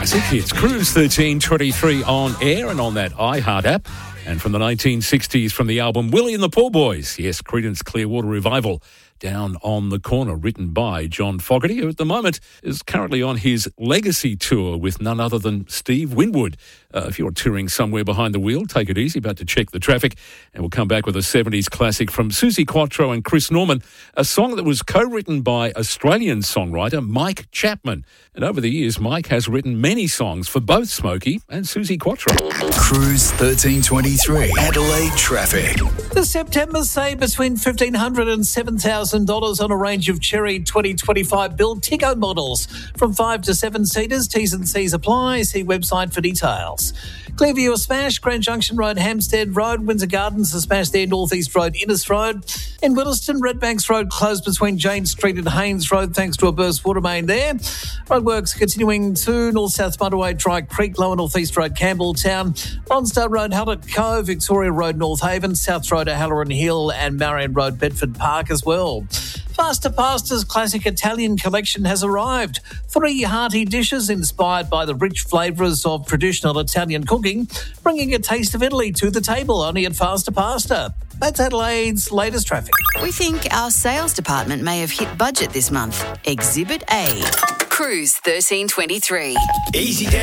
classic hits. Cruise 1323 on air and on that iHeart app. And from the 1960s, from the album Willie and the Poor Boys. Yes, Creedence Clearwater Revival. Down on the Corner, written by John Fogerty, who at the moment is currently on his legacy tour with none other than Steve Winwood. If you're touring somewhere behind the wheel, take it easy, about to check the traffic. And we'll come back with a 70s classic from Suzi Quatro and Chris Norman, a song that was co-written by Australian songwriter Mike Chapman. And over the years, Mike has written many songs for both Smokey and Suzi Quatro. Cruise 1323, Adelaide traffic. The September sale between $1,500 and $7,000 on a range of Cherry 2025 build Tico models from 5 to 7 seaters. T's and C's apply. See website for details. Clearview, a smash. Grand Junction Road, Hampstead Road. Windsor Gardens, a smash there. North East Road, Innes Road. In Williston, Redbanks Road closed between Jane Street and Haynes Road thanks to a burst water main there. Roadworks continuing to North-South Motorway, Dry Creek, Lower North East Road, Campbelltown. Lonsdale Road, Hallett Cove, Victoria Road, North Haven. South Road, O'Halloran Hill and Marion Road, Bedford Park as well. Faster Pasta's classic Italian collection has arrived. 3 hearty dishes inspired by the rich flavours of traditional Italian cooking, bringing a taste of Italy to the table only at Faster Pasta. That's Adelaide's latest traffic. We think our sales department may have hit budget this month. Exhibit A. Cruise 1323. Easy